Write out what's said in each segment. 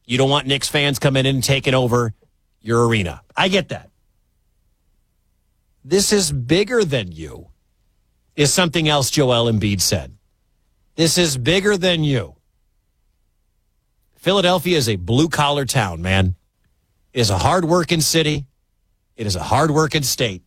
You don't want Knicks fans coming in and taking over your arena. I get that. This is bigger than you, is something else Joel Embiid said. This is bigger than you. Philadelphia is a blue-collar town, man. It is a hard-working city. It is a hard-working state.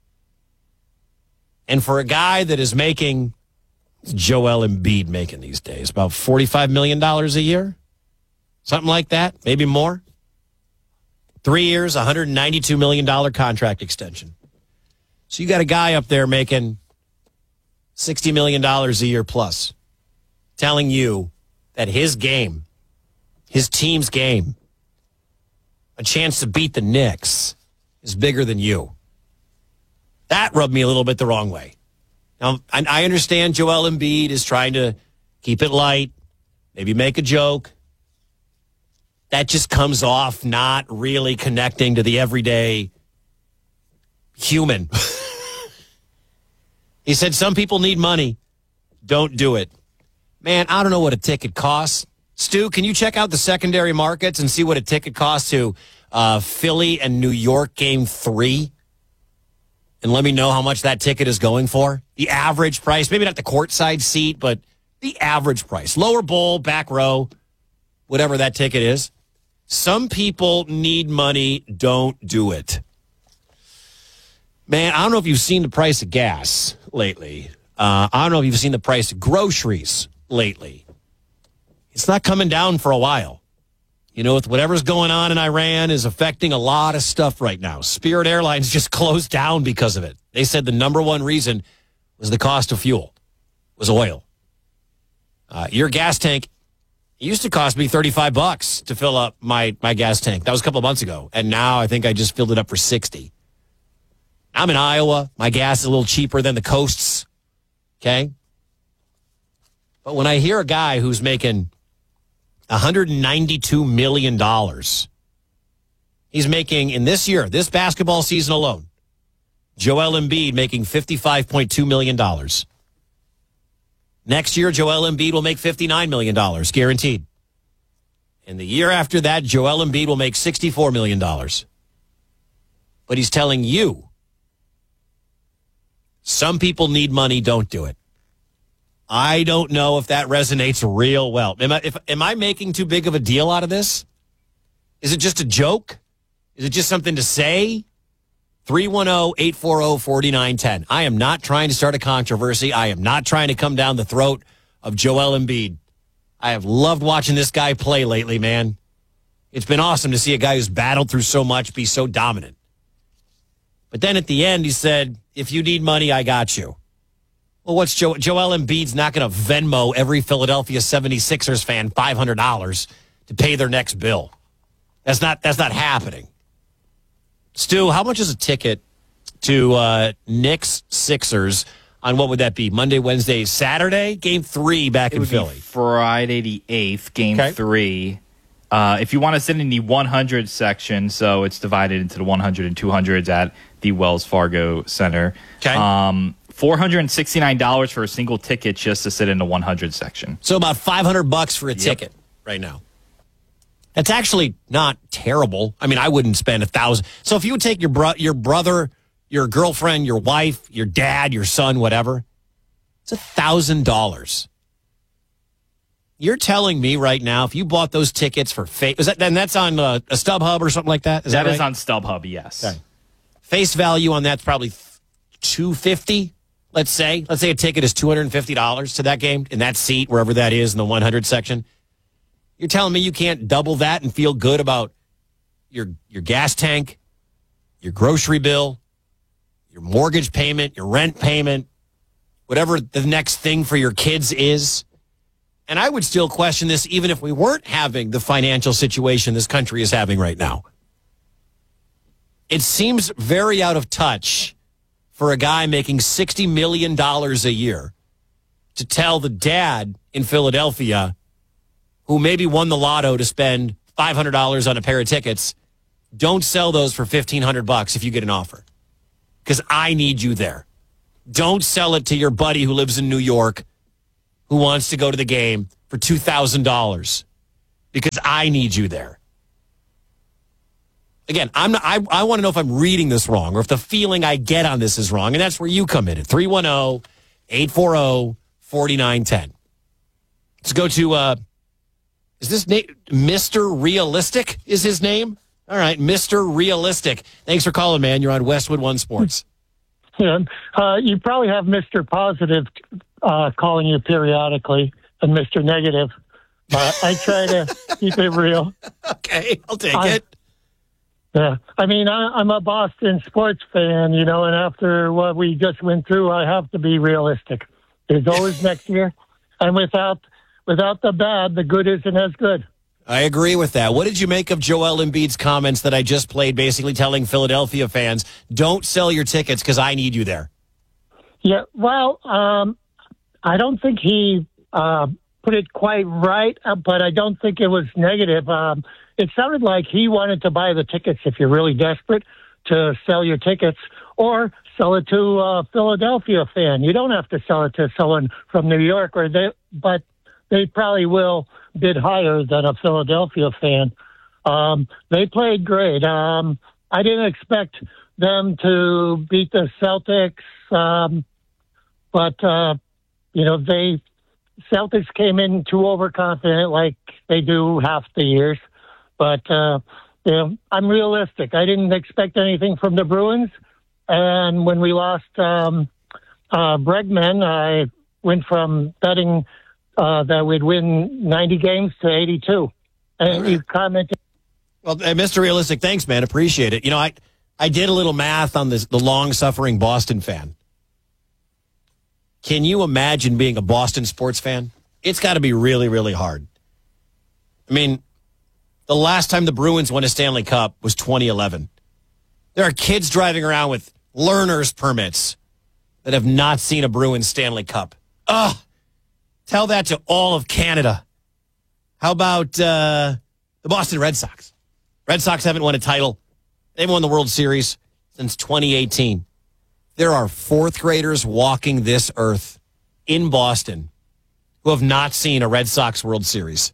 And for a guy that is making, Joel Embiid making these days, about $45 million a year? Something like that, maybe more. 3 years, $192 million contract extension. So you got a guy up there making $60 million a year plus, telling you that his game, his team's game, a chance to beat the Knicks, is bigger than you. That rubbed me a little bit the wrong way. Now, I understand Joel Embiid is trying to keep it light, maybe make a joke. That just comes off not really connecting to the everyday human. He said some people need money. Don't do it. Man, I don't know what a ticket costs. Stu, can you check out the secondary markets and see what a ticket costs to Philly and New York Game 3? And let me know how much that ticket is going for. The average price, maybe not the courtside seat, but the average price. Lower bowl, back row, whatever that ticket is. Some people need money. Don't do it. Man, I don't know if you've seen the price of gas lately. I don't know if you've seen the price of groceries lately. It's not coming down for a while. You know, with whatever's going on in Iran is affecting a lot of stuff right now. Spirit Airlines just closed down because of it. They said the number one reason was the cost of fuel, was oil. Your gas tank, it used to cost me $35 to fill up my gas tank. That was a couple of months ago. And now I think I just filled it up for $60. I'm in Iowa. My gas is a little cheaper than the coasts. Okay? But when I hear a guy who's making $192 million, he's making, in this year, this basketball season alone, Joel Embiid making $55.2 million. Next year, Joel Embiid will make $59 million, guaranteed. And the year after that, Joel Embiid will make $64 million. But he's telling you, some people need money, don't do it. I don't know if that resonates real well. Am I making too big of a deal out of this? Is it just a joke? Is it just something to say? 310-840-4910. I am not trying to start a controversy. I am not trying to come down the throat of Joel Embiid. I have loved watching this guy play lately, man. It's been awesome to see a guy who's battled through so much be so dominant. But then at the end, he said, if you need money, I got you. Well, what's Joel Embiid's not going to Venmo every Philadelphia 76ers fan $500 to pay their next bill. That's not happening. Stu, how much is a ticket to Knicks Sixers on what would that be? Monday, Wednesday, Saturday? Game 3 back in Philly. Friday the 8th, game 3. If you want to sit in the 100 section, so it's divided into the 100 and 200s at the Wells Fargo Center. Okay. $469 for a single ticket just to sit in the 100 section. So about $500 for a ticket right now. That's actually not terrible. I mean, I wouldn't spend $1,000. So if you would take your brother, your girlfriend, your wife, your dad, your son, whatever, it's $1,000. You're telling me right now, if you bought those tickets for that's on a StubHub or something like that? That is on StubHub, yes. Okay. Face value on that's probably $250. Let's say a ticket is $250 to that game in that seat, wherever that is in the 100 section. You're telling me you can't double that and feel good about your gas tank, your grocery bill, your mortgage payment, your rent payment, whatever the next thing for your kids is. And I would still question this even if we weren't having the financial situation this country is having right now. It seems very out of touch for a guy making $60 million a year to tell the dad in Philadelphia who maybe won the lotto to spend $500 on a pair of tickets, don't sell those for $1,500 if you get an offer. Because I need you there. Don't sell it to your buddy who lives in New York who wants to go to the game for $2,000. because I need you there. Again, I want to know if I'm reading this wrong or if the feeling I get on this is wrong, and that's where you come in at 310-840-4910. Let's go to, is this Mr. Realistic is his name? All right, Mr. Realistic. Thanks for calling, man. You're on Westwood One Sports. Yeah, you probably have Mr. Positive calling you periodically and Mr. Negative, but I try to keep it real. Okay, I'll take it. Yeah, I mean, I'm a Boston sports fan, and after what we just went through, I have to be realistic. There's always next year, and without the bad, the good isn't as good. I agree with that. What did you make of Joel Embiid's comments that I just played, basically telling Philadelphia fans, don't sell your tickets because I need you there? Yeah, well, I don't think he put it quite right, but I don't think it was negative. It sounded like he wanted to buy the tickets if you're really desperate to sell your tickets, or sell it to a Philadelphia fan. You don't have to sell it to someone from New York, but they probably will bid higher than a Philadelphia fan. They played great. I didn't expect them to beat the Celtics, but Celtics came in too overconfident like they do half the years. But I'm realistic. I didn't expect anything from the Bruins. And when we lost Bregman, I went from betting that we'd win 90 games to 82. And you commented. Well, Mr. Realistic, thanks, man. Appreciate it. I did a little math on the long-suffering Boston fan. Can you imagine being a Boston sports fan? It's got to be really, really hard. I mean, the last time the Bruins won a Stanley Cup was 2011. There are kids driving around with learner's permits that have not seen a Bruins Stanley Cup. Ugh. Tell that to all of Canada. How about the Boston Red Sox? Red Sox haven't won a title. They haven't won the World Series since 2018. There are fourth graders walking this earth in Boston who have not seen a Red Sox World Series.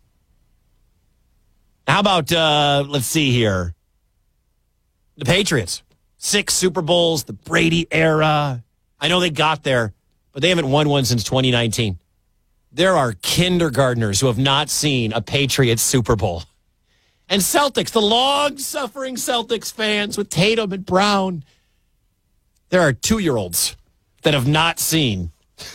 How about, let's see here, the Patriots. 6 Super Bowls, the Brady era. I know they got there, but they haven't won one since 2019. There are kindergartners who have not seen a Patriots Super Bowl. And Celtics, the long-suffering Celtics fans with Tatum and Brown. There are 2-year-olds that have not seen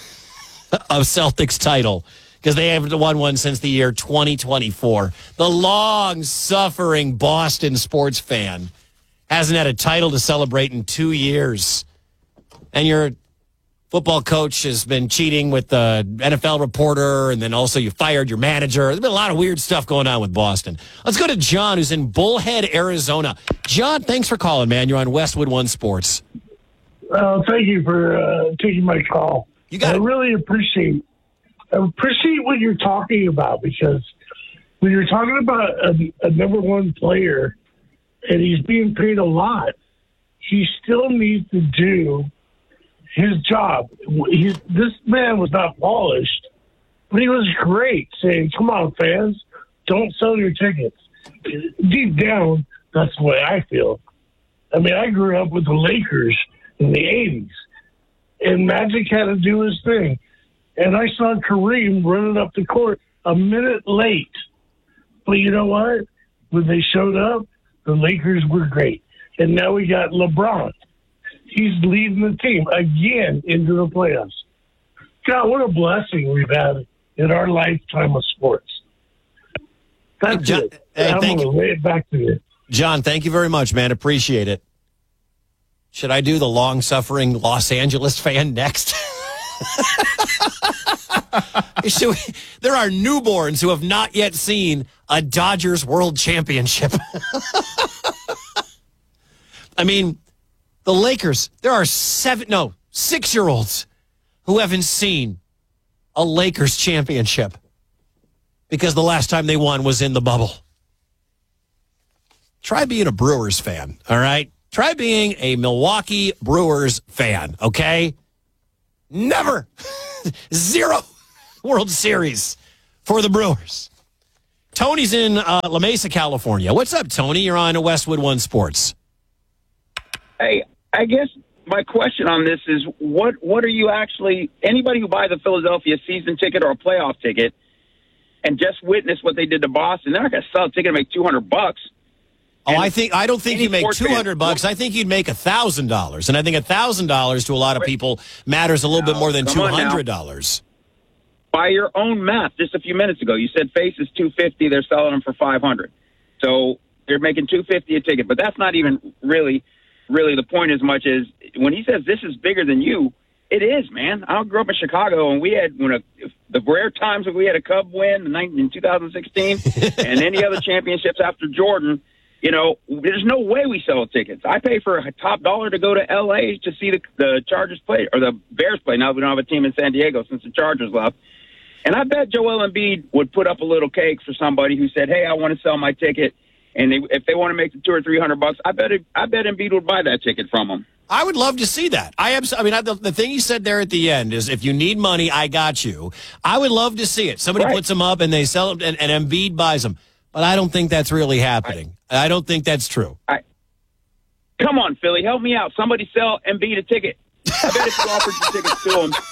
a Celtics title because they haven't won one since the year 2024. The long-suffering Boston sports fan hasn't had a title to celebrate in 2 years. And your football coach has been cheating with the NFL reporter, and then also you fired your manager. There's been a lot of weird stuff going on with Boston. Let's go to John, who's in Bullhead, Arizona. John, thanks for calling, man. You're on Westwood One Sports. Thank you for taking my call. You got it. I really appreciate what you're talking about, because when you're talking about a number one player and he's being paid a lot, he still needs to do his job. This man was not polished, but he was great, saying, come on, fans, don't sell your tickets. Deep down, that's the way I feel. I mean, I grew up with the Lakers in the 80s, and Magic had to do his thing. And I saw Kareem running up the court a minute late. But you know what? When they showed up, the Lakers were great. And now we got LeBron. He's leading the team again into the playoffs. God, what a blessing we've had in our lifetime of sports. That's John, it. hey, I'm going to lay it back to you. John, thank you very much, man. Appreciate it. Should I do the long-suffering Los Angeles fan next? There are newborns who have not yet seen a Dodgers World Championship. I mean, the Lakers, there are 6-year-olds who haven't seen a Lakers championship because the last time they won was in the bubble. Try being a Brewers fan, all right? Try being a Milwaukee Brewers fan, okay? Never. 0 World Series for the Brewers. Tony's in La Mesa, California. What's up, Tony? You're on Westwood One Sports. Hey, I guess my question on this is what are you actually – anybody who buys a Philadelphia season ticket or a playoff ticket and just witness what they did to Boston, they're not going to sell a ticket to make $200. Oh, I don't think you'd make $200. I think you'd make $1,000, and I think $1,000 to a lot of people matters a little bit more than $200. By your own math, just a few minutes ago, you said Face is $250. They're selling them for $500, so they're making $250 a ticket. But that's not even really the point as much as when he says this is bigger than you. It is, man. I grew up in Chicago, and we had the rare times when we had a Cub win in 2016 and any other championships after Jordan. You know, there's no way we sell tickets. I pay for a top dollar to go to L.A. to see the Chargers play, or the Bears play. Now we don't have a team in San Diego since the Chargers left. And I bet Joel Embiid would put up a little cake for somebody who said, hey, I want to sell my ticket. And if they want to make the $200 or $300, I bet Embiid would buy that ticket from them. I would love to see that. The thing you said there at the end is if you need money, I got you. I would love to see it. Somebody puts them up and they sell them and Embiid buys them. But I don't think that's really happening. I don't think that's true. Come on, Philly, help me out. Somebody sell Embiid a ticket. I bet if you offered your tickets to him,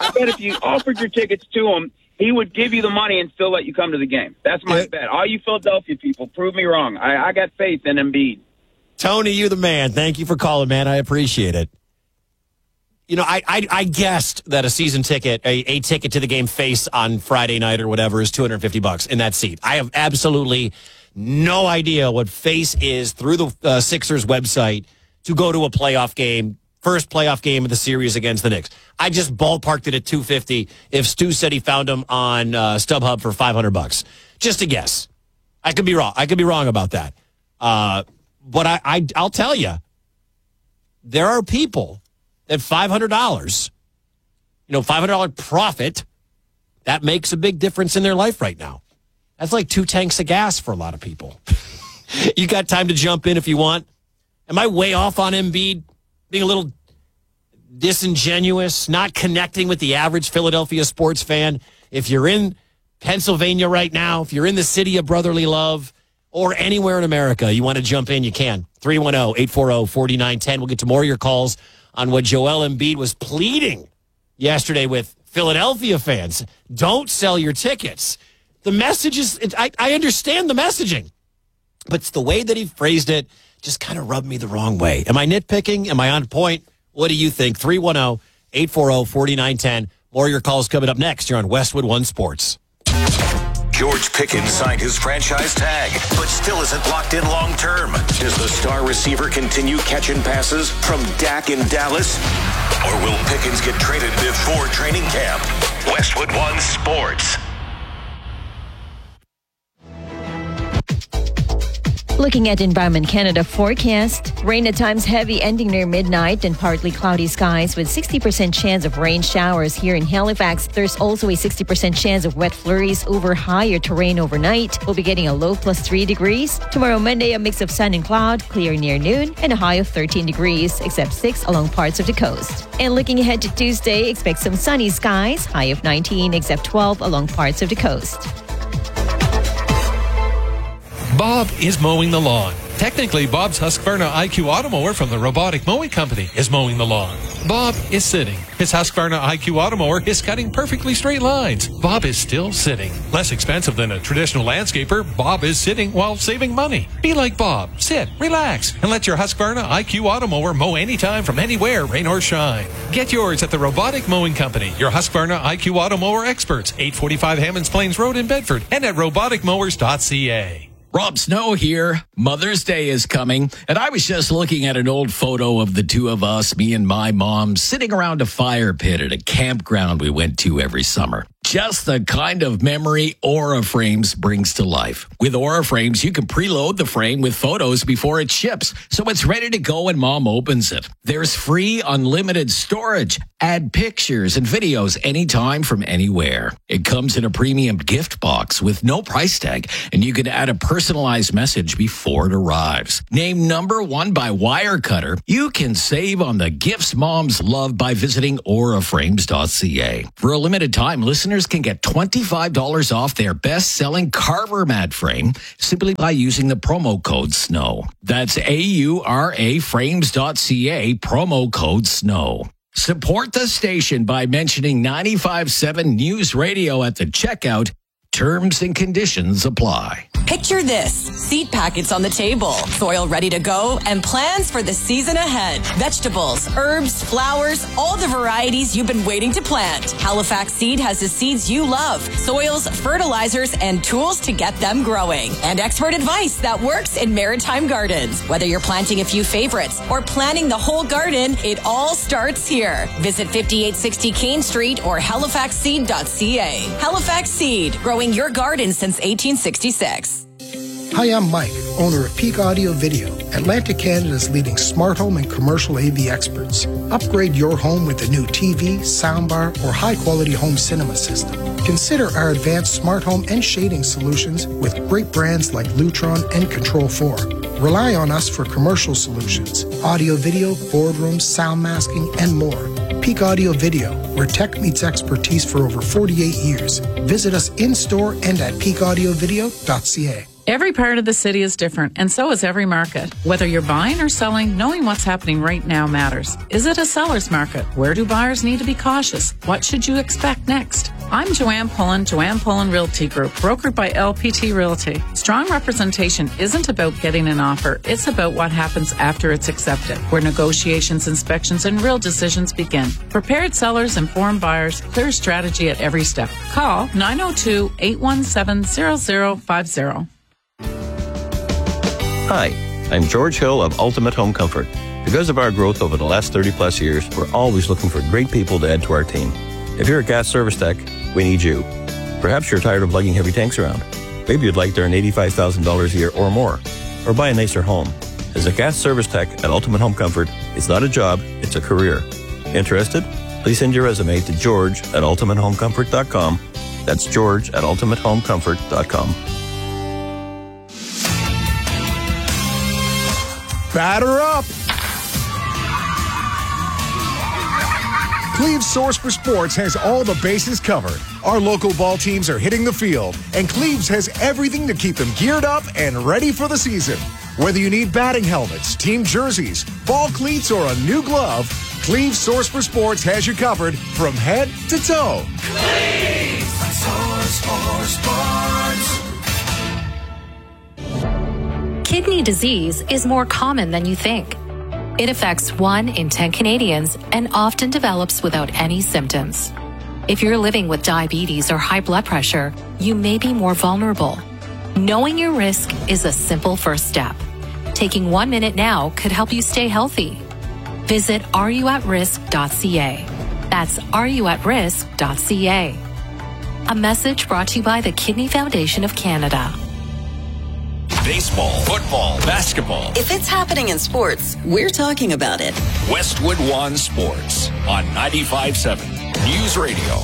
he would give you the money and still let you come to the game. That's my bet. All you Philadelphia people, prove me wrong. I got faith in Embiid. Tony, you're the man. Thank you for calling, man. I appreciate it. You know, I guessed that a season ticket, a ticket to the game Face on Friday night or whatever is $250 in that seat. I have absolutely no idea what Face is through the Sixers website to go to a playoff game, first playoff game of the series against the Knicks. I just ballparked it at $250 if Stu said he found them on StubHub for $500. Just a guess. I could be wrong. I could be wrong about that. But I'll tell you, there are people that $500, $500 profit, that makes a big difference in their life right now. That's like 2 tanks of gas for a lot of people. You got time to jump in if you want. Am I way off on Embiid? Being a little disingenuous, not connecting with the average Philadelphia sports fan? If you're in Pennsylvania right now, if you're in the city of brotherly love, or anywhere in America, you want to jump in, you can. 310-840-4910. We'll get to more of your calls on what Joel Embiid was pleading yesterday with Philadelphia fans. Don't sell your tickets. The message is, I understand the messaging, but it's the way that he phrased it just kind of rubbed me the wrong way. Am I nitpicking? Am I on point? What do you think? 310-840-4910. More of your calls coming up next. You're on Westwood One Sports. George Pickens signed his franchise tag, but still isn't locked in long term. Does the star receiver continue catching passes from Dak in Dallas? Or will Pickens get traded before training camp? Westwood One Sports. Looking at Environment Canada forecast, rain at times heavy ending near midnight and partly cloudy skies with 60% chance of rain showers here in Halifax. There's also a 60% chance of wet flurries over higher terrain overnight. We'll be getting a low +3 degrees. Tomorrow, Monday, a mix of sun and cloud, clear near noon, and a high of 13 degrees, except 6 along parts of the coast. And looking ahead to Tuesday, expect some sunny skies, high of 19, except 12 along parts of the coast. Bob is mowing the lawn. Technically, Bob's Husqvarna IQ Automower from the Robotic Mowing Company is mowing the lawn. Bob is sitting. His Husqvarna IQ Automower is cutting perfectly straight lines. Bob is still sitting. Less expensive than a traditional landscaper, Bob is sitting while saving money. Be like Bob. Sit, relax, and let your Husqvarna IQ Automower mow anytime from anywhere, rain or shine. Get yours at the Robotic Mowing Company, your Husqvarna IQ Automower experts, 845 Hammonds Plains Road in Bedford, and at roboticmowers.ca. Rob Snow here. Mother's Day is coming, and I was just looking at an old photo of the two of us, me and my mom, sitting around a fire pit at a campground we went to every summer. Just the kind of memory Aura Frames brings to life. With Aura Frames, you can preload the frame with photos before it ships, so it's ready to go when Mom opens it. There's free unlimited storage. Add pictures and videos anytime from anywhere. It comes in a premium gift box with no price tag, and you can add a personalized message before it arrives. Named #1 by Wirecutter, you can save on the gifts moms love by visiting auraframes.ca. For a limited time, listeners listeners can get $25 off their best-selling Carver mat frame simply by using the promo code SNOW. That's AURAFrames.ca, promo code SNOW. Support the station by mentioning 95.7 News Radio at the checkout. Terms and conditions apply. Picture this: seed packets on the table, soil ready to go, and plans for the season ahead. Vegetables, herbs, flowers, all the varieties you've been waiting to plant. Halifax Seed has the seeds you love, soils, fertilizers, and tools to get them growing. And expert advice that works in maritime gardens. Whether you're planting a few favorites or planting the whole garden, it all starts here. Visit 5860 Kane Street or halifaxseed.ca. Halifax Seed, growing your garden since 1866. Hi, I'm Mike, owner of Peak Audio Video, Atlantic Canada's leading smart home and commercial AV experts. Upgrade your home with a new TV, soundbar, or high-quality home cinema system. Consider our advanced smart home and shading solutions with great brands like Lutron and Control 4. Rely on us for commercial solutions, audio, video, boardrooms, sound masking, and more. Peak Audio Video, where tech meets expertise for over 48 years. Visit us in-store and at peakaudiovideo.ca. Every part of the city is different, and so is every market. Whether you're buying or selling, knowing what's happening right now matters. Is it a seller's market? Where do buyers need to be cautious? What should you expect next? I'm Joanne Pullen, Joanne Pullen Realty Group, brokered by LPT Realty. Strong representation isn't about getting an offer. It's about what happens after it's accepted, where negotiations, inspections, and real decisions begin. Prepared sellers, informed buyers, clear strategy at every step. Call 902-817-0050. Hi, I'm George Hill of Ultimate Home Comfort. Because of our growth over the last 30-plus years, we're always looking for great people to add to our team. If you're a gas service tech, we need you. Perhaps you're tired of lugging heavy tanks around. Maybe you'd like to earn $85,000 a year or more, or buy a nicer home. As a gas service tech at Ultimate Home Comfort, it's not a job, it's a career. Interested? Please send your resume to george@ultimatehomecomfort.com. That's george@ultimatehomecomfort.com. Batter up! Cleve's Source for Sports has all the bases covered. Our local ball teams are hitting the field, and Cleve's has everything to keep them geared up and ready for the season. Whether you need batting helmets, team jerseys, ball cleats, or a new glove, Cleve's Source for Sports has you covered from head to toe. Cleve's Source for Sports. Kidney disease is more common than you think. It affects 1 in 10 Canadians and often develops without any symptoms. If you're living with diabetes or high blood pressure, you may be more vulnerable. Knowing your risk is a simple first step. Taking 1 minute now could help you stay healthy. Visit areyouatrisk.ca. That's areyouatrisk.ca. A message brought to you by the Kidney Foundation of Canada. Baseball, football, basketball. If it's happening in sports, we're talking about it. Westwood One Sports on 95.7 News Radio.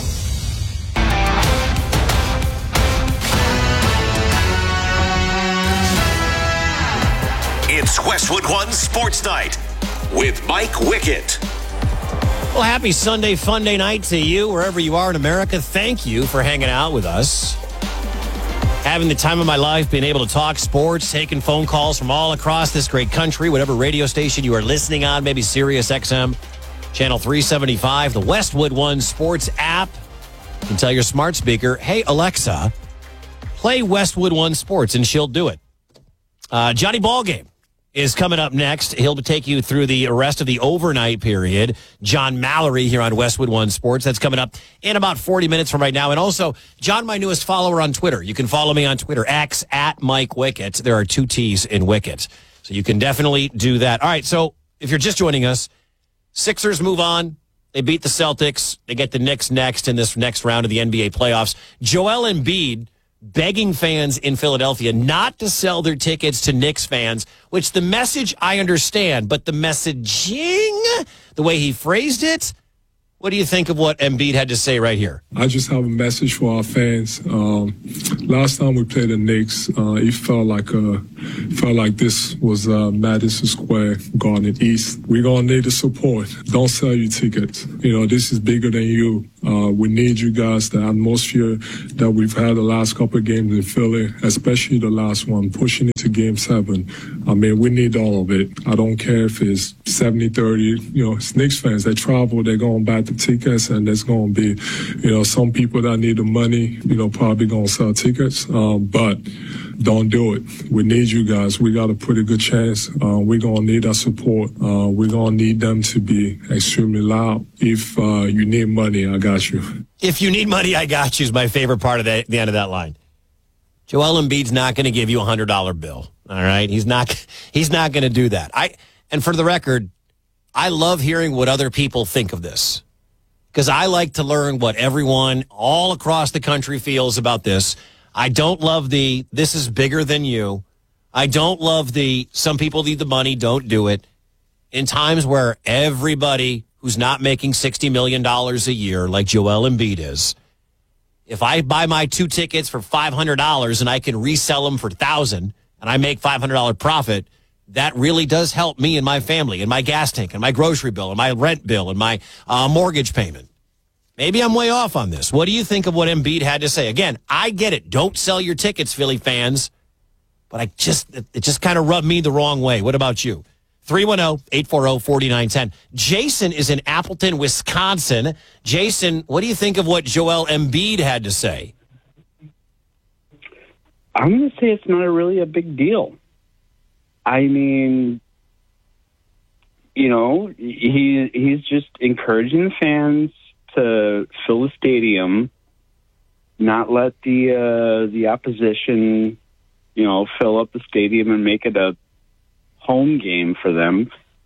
It's Westwood One Sports Night with Mike Wickett. Well, happy Sunday, fun day night to you, wherever you are in America. Thank you for hanging out with us. Having the time of my life, being able to talk sports, taking phone calls from all across this great country, whatever radio station you are listening on, maybe Sirius XM, Channel 375, the Westwood One Sports app. You can tell your smart speaker, hey, Alexa, play Westwood One Sports, and she'll do it. Johnny Ballgame is coming up next. He'll take you through the rest of the overnight period. John Mallory here on Westwood One Sports. That's coming up in about 40 minutes from right now. And also, John, my newest follower on Twitter. You can follow me on Twitter, X at Mike Wickett. There are 2 T's in Wickett. So you can definitely do that. All right, so if you're just joining us, Sixers move on. They beat the Celtics. They get the Knicks next in this next round of the NBA playoffs. Joel Embiid begging fans in Philadelphia not to sell their tickets to Knicks fans, which the message I understand, but the messaging, the way he phrased it, what do you think of what Embiid had to say right here? I just have a message for our fans. Last time we played the Knicks, it felt like this was Madison Square Garden East. We're going to need the support. Don't sell your tickets. You know, this is bigger than you. We need you guys. The atmosphere that we've had the last couple of games in Philly, especially the last one, pushing it to Game 7. I mean, we need all of it. I don't care if it's 70-30. You know, it's Knicks fans. They travel. They're going to buy the tickets, and there's going to be, you know, some people that need the money, you know, probably going to sell tickets. But don't do it. We need you guys. We got a pretty good chance. We're going to need our support. We're going to need them to be extremely loud. If you need money, I got you. If you need money, I got you is my favorite part of the end of that line. Joel Embiid's not going to give you a $100 bill. All right? He's not going to do that. And for the record, I love hearing what other people think of this because I like to learn what everyone all across the country feels about this. I don't love this is bigger than you. I don't love some people need the money, don't do it. In times where everybody who's not making $60 million a year like Joel Embiid is, if I buy my 2 tickets for $500 and I can resell them for $1,000 and I make $500 profit, that really does help me and my family and my gas tank and my grocery bill and my rent bill and my mortgage payment. Maybe I'm way off on this. What do you think of what Embiid had to say? Again, I get it. Don't sell your tickets, Philly fans. But it just kind of rubbed me the wrong way. What about you? 310-840-4910. Jason is in Appleton, Wisconsin. Jason, what do you think of what Joel Embiid had to say? I'm going to say it's not really a big deal. I mean, you know, he's just encouraging the fans to fill the stadium, not let the opposition, you know, fill up the stadium and make it a home game for them.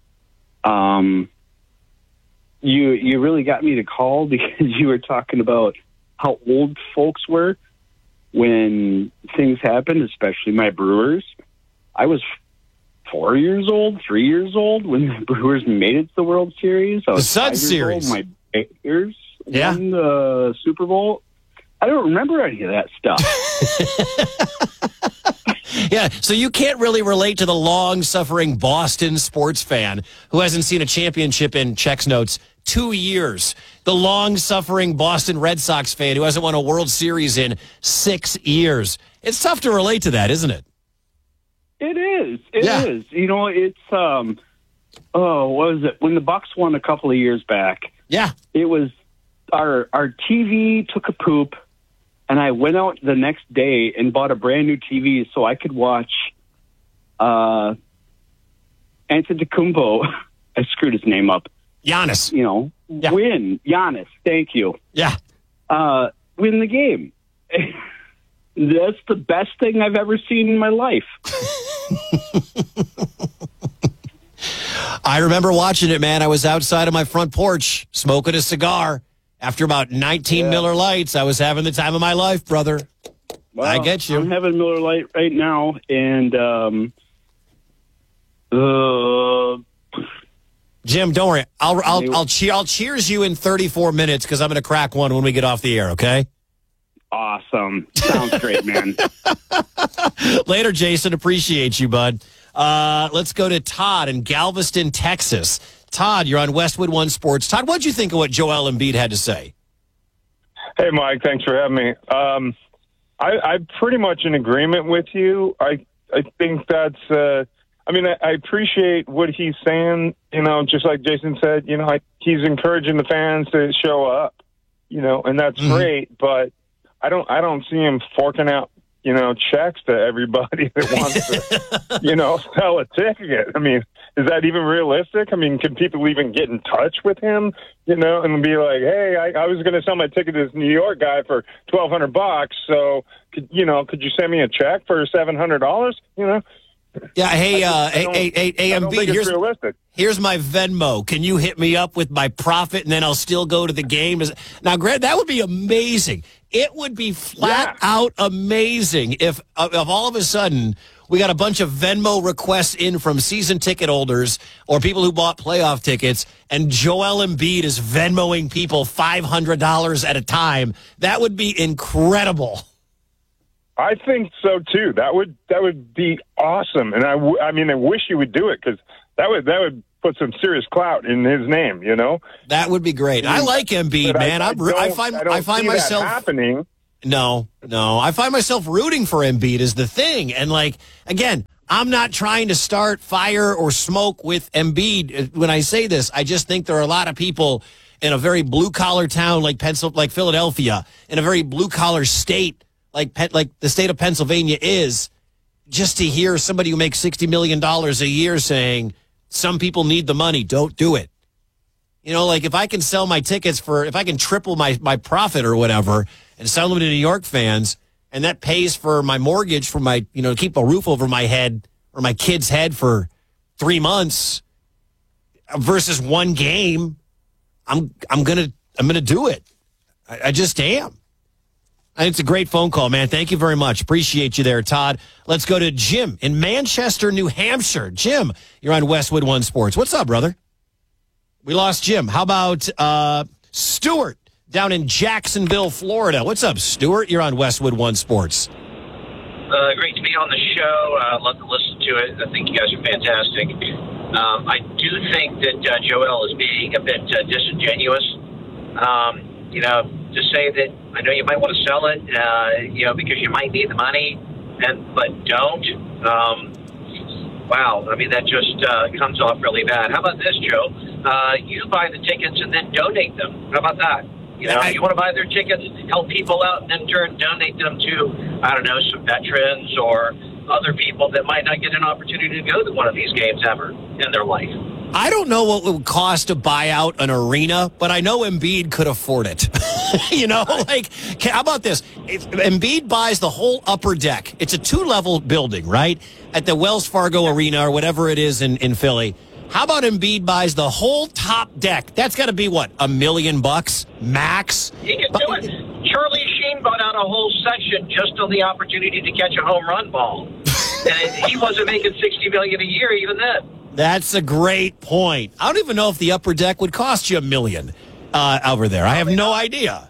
You really got me to call because you were talking about how old folks were when things happened, especially my Brewers. I was 4 years old, 3 years old when the Brewers made it to the World Series. I was the Sun Series. My Bears won the Super Bowl. I don't remember any of that stuff. Yeah, so you can't really relate to the long-suffering Boston sports fan who hasn't seen a championship in checks notes 2 years. The long-suffering Boston Red Sox fan who hasn't won a World Series in 6 years. It's tough to relate to that, isn't it? It is. It is. You know, it's what was it? When the Bucks won a couple of years back. Yeah. It was our TV took a poop, and I went out the next day and bought a brand new TV so I could watch Antetokounmpo. I screwed his name up. Giannis. You know, win. Giannis. Thank you. Yeah. Win the game. That's the best thing I've ever seen in my life. I remember watching it, man. I was outside of my front porch smoking a cigar. After about 19 Miller Lights, I was having the time of my life, brother. Well, I get you. I'm having Miller Lite right now, and Jim, don't worry. I'll cheers you in 34 minutes because I'm going to crack one when we get off the air. Okay. Awesome. Sounds great, man. Later, Jason. Appreciate you, bud. Let's go to Todd in Galveston, Texas. Todd, you're on Westwood One Sports. Todd, what'd you think of what Joel Embiid had to say? Hey, Mike. Thanks for having me. I'm pretty much in agreement with you. I think that's. I appreciate what he's saying. You know, just like Jason said. You know, he's encouraging the fans to show up. You know, and that's great. But I don't see him forking out, you know, checks to everybody that wants to, you know, sell a ticket. I mean, is that even realistic? I mean, can people even get in touch with him, you know, and be like, hey, I was going to sell my ticket to this New York guy for $1,200, so, could you send me a check for $700, you know? Yeah, hey, Embiid, here's my Venmo. Can you hit me up with my profit, and then I'll still go to the game? Now, Grant, that would be amazing. It would be flat out amazing if all of a sudden we got a bunch of Venmo requests in from season ticket holders or people who bought playoff tickets, and Joel Embiid is Venmoing people $500 at a time. That would be incredible. I think so too. That would be awesome, and I wish you would do it because That would put some serious clout in his name, you know? That would be great. I like Embiid, man. I find myself happening. No. I find myself rooting for Embiid is the thing. And, like, again, I'm not trying to start fire or smoke with Embiid when I say this. I just think there are a lot of people in a very blue-collar town like Philadelphia, in a very blue-collar state like the state of Pennsylvania is, just to hear somebody who makes $60 million a year saying, some people need the money, don't do it. You know, like if I can sell my tickets if I can triple my profit or whatever and sell them to New York fans, and that pays for my mortgage for my, to keep a roof over my head or my kid's head for 3 months versus one game, I'm gonna do it. I just am. It's a great phone call, man. Thank you very much. Appreciate you there, Todd. Let's go to Jim in Manchester, New Hampshire. Jim, you're on Westwood One Sports. What's up, brother? We lost Jim. How about Stuart down in Jacksonville, Florida? What's up, Stuart? You're on Westwood One Sports. Great to be on the show. Love to listen to it. I think you guys are fantastic. I do think that Joel is being a bit disingenuous. To say that I know you might want to sell it, because you might need the money, but don't. Wow, I mean, that just comes off really bad. How about this, Joe? You buy the tickets and then donate them. How about that? You want to buy their tickets, help people out, and then donate them to, I don't know, some veterans or other people that might not get an opportunity to go to one of these games ever in their life. I don't know what it would cost to buy out an arena, but I know Embiid could afford it. How about this? If Embiid buys the whole upper deck, it's a 2-level building, right? At the Wells Fargo Arena or whatever it is in Philly. How about Embiid buys the whole top deck? That's got to be, what, $1 million max? He can do it. Charlie Sheen bought out a whole section just on the opportunity to catch a home run ball. And he wasn't making $60 million a year even then. That's a great point. I don't even know if the upper deck would cost you $1 million over there. I have no idea.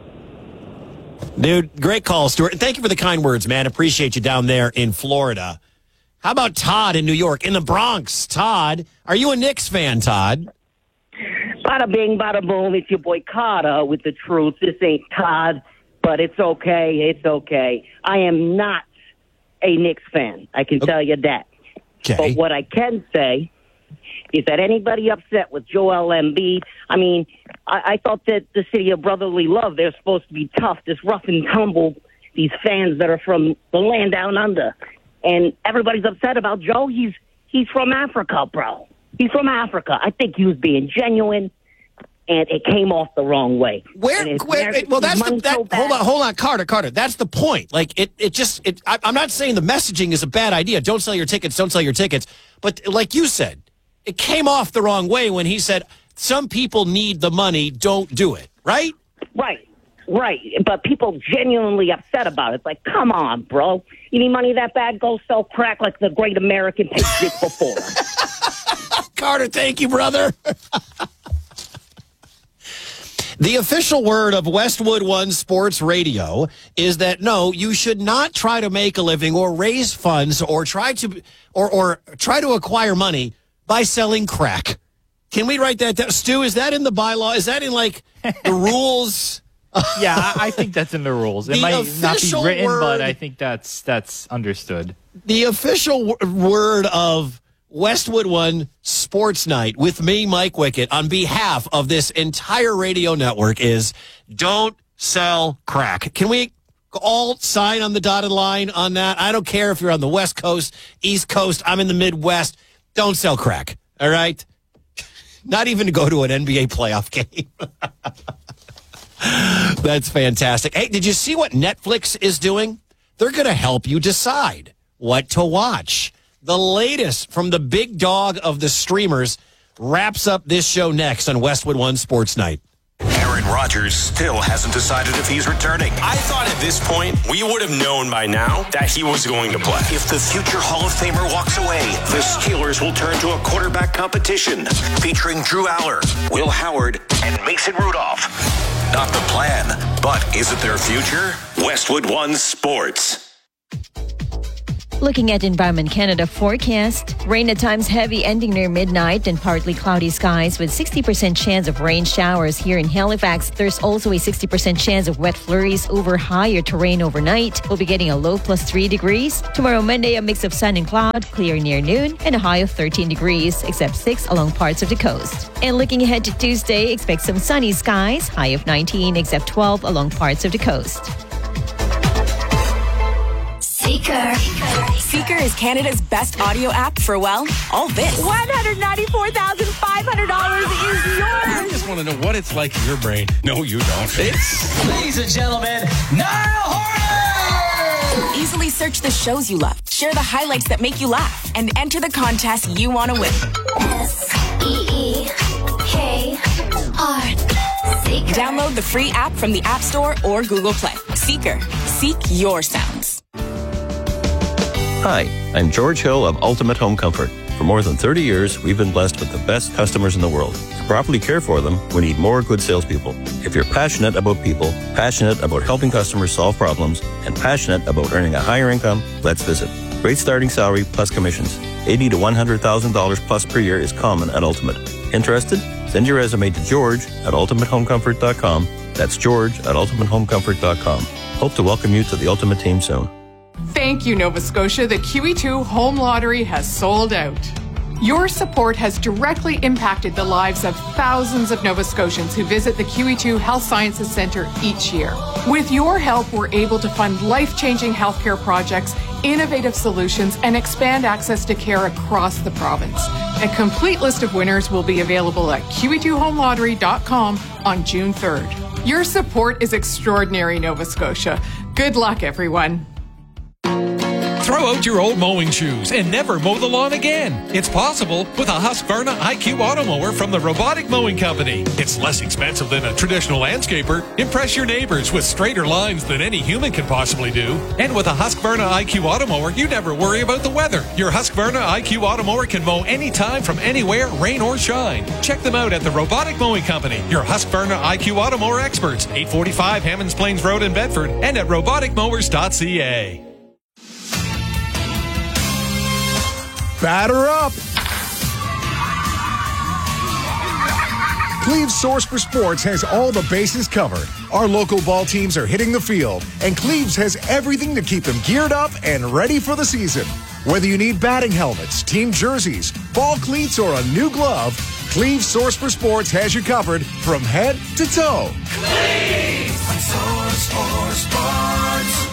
Dude, great call, Stuart. And thank you for the kind words, man. Appreciate you down there in Florida. How about Todd in New York, in the Bronx? Todd, are you a Knicks fan, Todd? Bada bing, bada boom. It's your boy Carter with the truth. This ain't Todd, but it's okay. It's okay. I am not a Knicks fan. I can tell you that. Okay. But what I can say is that anybody upset with Joel Embiid, I mean, I thought that the city of brotherly love, they're supposed to be tough, this rough and tumble, these fans that are from the land down under. And everybody's upset about Joe. He's from Africa, bro. He's from Africa. I think he was being genuine, and it came off the wrong way. Hold on, Carter. That's the point. Like I'm not saying the messaging is a bad idea. Don't sell your tickets. But like you said, it came off the wrong way when he said some people need the money. Don't do it. Right. But people genuinely upset about it. It's like, come on, bro. You need money that bad? Go sell crack like the great American patriots before. Carter, thank you, brother. The official word of Westwood One Sports Radio is that no, you should not try to make a living or raise funds or try to acquire money by selling crack. Can we write that down? Stu, is that in the bylaw? Is that in the rules? Yeah, I think that's in the rules. It might not be written, but I think that's understood. The official word of Westwood One Sports Night with me, Mike Wickett, on behalf of this entire radio network is don't sell crack. Can we all sign on the dotted line on that? I don't care if you're on the West Coast, East Coast, I'm in the Midwest. Don't sell crack, all right? Not even to go to an NBA playoff game. That's fantastic. Hey, did you see what Netflix is doing? They're going to help you decide what to watch. The latest from the big dog of the streamers wraps up this show next on Westwood One Sports Night. Aaron Rodgers still hasn't decided if he's returning. I thought at this point we would have known by now that he was going to play. If the future Hall of Famer walks away, the Steelers will turn to a quarterback competition featuring Drew Aller, Will Howard, and Mason Rudolph. Not the plan, but is it their future? Westwood One Sports. Looking at Environment Canada forecast, rain at times heavy ending near midnight and partly cloudy skies with 60% chance of rain showers here in Halifax. There's also a 60% chance of wet flurries over higher terrain overnight. We'll be getting a low +3 degrees. Tomorrow, Monday, a mix of sun and cloud, clear near noon, and a high of 13 degrees, except 6 along parts of the coast. And looking ahead to Tuesday, expect some sunny skies, high of 19, except 12 along parts of the coast. Seeker. Seeker is Canada's best audio app for, well, all this. $194,500 is yours. I just want to know what it's like in your brain. No, you don't. It's, ladies and gentlemen, Niall Horan! Easily search the shows you love, share the highlights that make you laugh, and enter the contest you want to win. S-E-E-K-R. Seeker. Download the free app from the App Store or Google Play. Seeker. Seek your sounds. Hi, I'm George Hill of Ultimate Home Comfort. For more than 30 years, we've been blessed with the best customers in the world. To properly care for them, we need more good salespeople. If you're passionate about people, passionate about helping customers solve problems, and passionate about earning a higher income, let's visit. Great starting salary plus commissions. $80,000 to $100,000 plus per year is common at Ultimate. Interested? Send your resume to George at ultimatehomecomfort.com. That's George at ultimatehomecomfort.com. Hope to welcome you to the Ultimate team soon. Thank you, Nova Scotia. The QE2 Home Lottery has sold out. Your support has directly impacted the lives of thousands of Nova Scotians who visit the QE2 Health Sciences Centre each year. With your help, we're able to fund life-changing healthcare projects, innovative solutions, and expand access to care across the province. A complete list of winners will be available at QE2HomeLottery.com on June 3rd. Your support is extraordinary, Nova Scotia. Good luck, everyone. Throw out your old mowing shoes and never mow the lawn again. It's possible with a Husqvarna IQ Auto Mower from the Robotic Mowing Company. It's less expensive than a traditional landscaper. Impress your neighbors with straighter lines than any human can possibly do. And with a Husqvarna IQ Auto Mower, you never worry about the weather. Your Husqvarna IQ Auto Mower can mow anytime from anywhere, rain or shine. Check them out at the Robotic Mowing Company, your Husqvarna IQ Auto Mower experts, 845 Hammonds Plains Road in Bedford, and at roboticmowers.ca. Batter up! Cleve's Source for Sports has all the bases covered. Our local ball teams are hitting the field, and Cleve's has everything to keep them geared up and ready for the season. Whether you need batting helmets, team jerseys, ball cleats, or a new glove, Cleve's Source for Sports has you covered from head to toe. Cleve's Source for Sports.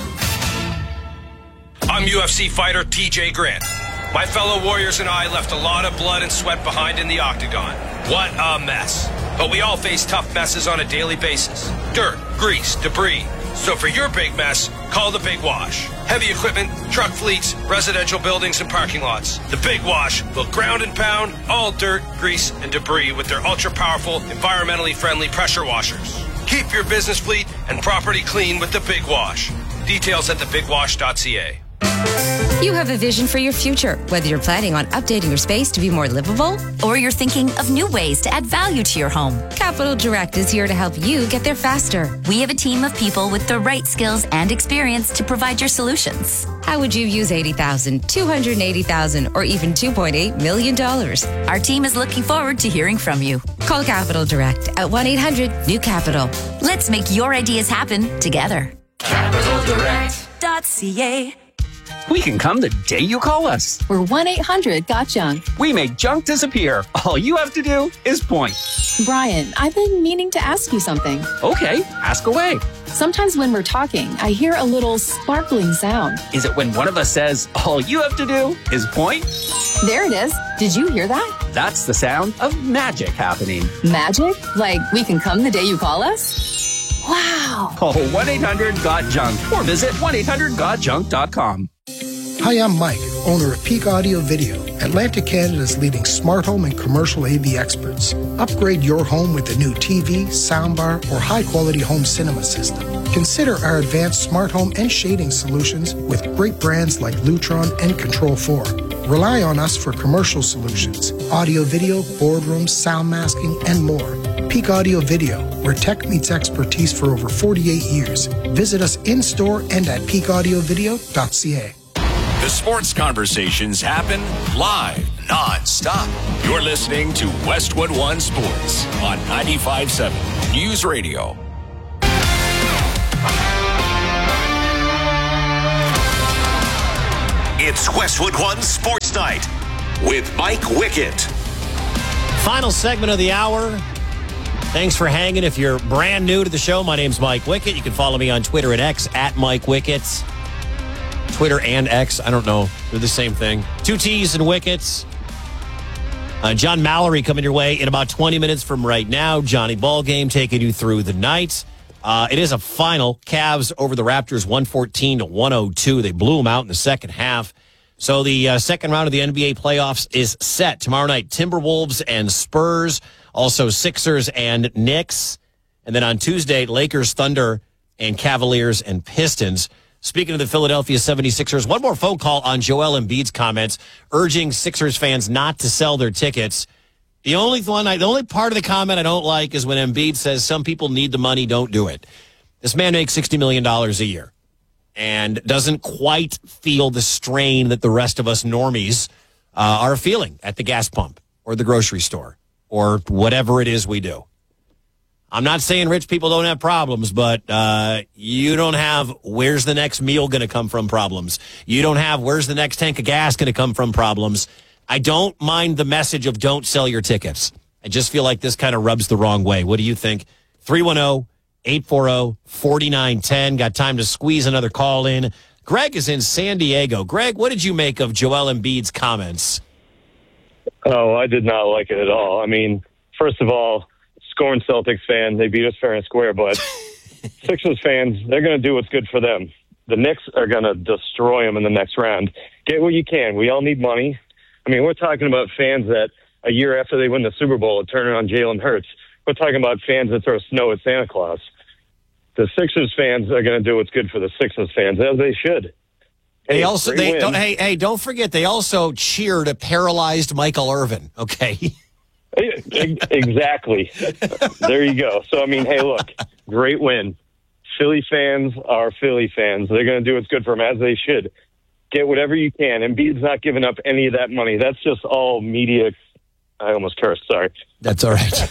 I'm UFC fighter TJ Grant. My fellow warriors and I left a lot of blood and sweat behind in the octagon. What a mess. But we all face tough messes on a daily basis. Dirt, grease, debris. So for your big mess, call the Big Wash. Heavy equipment, truck fleets, residential buildings, and parking lots. The Big Wash will ground and pound all dirt, grease, and debris with their ultra-powerful, environmentally friendly pressure washers. Keep your business fleet and property clean with the Big Wash. Details at thebigwash.ca. You have a vision for your future, whether you're planning on updating your space to be more livable or you're thinking of new ways to add value to your home. Capital Direct is here to help you get there faster. We have a team of people with the right skills and experience to provide your solutions. How would you use $80,000, $280,000, or even $2.8 million? Our team is looking forward to hearing from you. Call Capital Direct at 1-800-NEW-CAPITAL. Let's make your ideas happen together. CapitalDirect.ca. We can come the day you call us. We're 1-800-GOT-JUNK. We make junk disappear. All you have to do is point. Brian, I've been meaning to ask you something. Okay, ask away. Sometimes when we're talking, I hear a little sparkling sound. Is it when one of us says, all you have to do is point? There it is. Did you hear that? That's the sound of magic happening. Magic? Like we can come the day you call us? Wow. Call 1-800-GOT-JUNK or visit 1-800-GOT-JUNK.com. Hi, I'm Mike, owner of Peak Audio Video, Atlantic Canada's leading smart home and commercial AV experts. Upgrade your home with a new TV, soundbar, or high-quality home cinema system. Consider our advanced smart home and shading solutions with great brands like Lutron and Control4. Rely on us for commercial solutions, audio video, boardrooms, sound masking, and more. Peak Audio Video, where tech meets expertise for over 48 years. Visit us in-store and at peakAudiovideo.ca. The The sports conversations happen live, non-stop. You're listening to Westwood One Sports on 95.7 News Radio. It's Westwood One Sports Night with Mike Wickett. Final segment of the hour. Thanks for hanging. If you're brand new to the show, my name's Mike Wickett. You can follow me on Twitter and X at Mike Wickett. Twitter and X, I don't know. They're the same thing. 2 T's and Wickets. John Mallory coming your way in about 20 minutes from right now. Johnny Ballgame taking you through the night. It is a final. Cavs over the Raptors 114-102. They blew them out in the second half. So the second round of the NBA playoffs is set. Tomorrow night, Timberwolves and Spurs. Also Sixers and Knicks. And then on Tuesday, Lakers, Thunder, and Cavaliers and Pistons. Speaking of the Philadelphia 76ers, one more phone call on Joel Embiid's comments urging Sixers fans not to sell their tickets. The only part of the comment I don't like is when Embiid says some people need the money, don't do it. This man makes $60 million a year and doesn't quite feel the strain that the rest of us normies are feeling at the gas pump or the grocery store or whatever it is we do. I'm not saying rich people don't have problems, but you don't have where's the next meal going to come from problems. You don't have where's the next tank of gas going to come from problems. I don't mind the message of don't sell your tickets. I just feel like this kind of rubs the wrong way. What do you think? 310-840-4910. Got time to squeeze another call in. Greg is in San Diego. Greg, what did you make of Joel Embiid's comments? Oh, I did not like it at all. I mean, first of all, scorned Celtics fan, they beat us fair and square, but Sixers fans, they're going to do what's good for them. The Knicks are going to destroy them in the next round. Get what you can. We all need money. I mean, we're talking about fans that a year after they win the Super Bowl are turning on Jalen Hurts. We're talking about fans that throw snow at Santa Claus. The Sixers fans are going to do what's good for the Sixers fans, as they should. They also, don't forget, they also cheered a paralyzed Michael Irvin, okay? Exactly. There you go. So, I mean, hey, look, great win. Philly fans are Philly fans. They're going to do what's good for them, as they should. Get whatever you can. Embiid's not giving up any of that money. That's just all media. I almost cursed. Sorry. That's all right.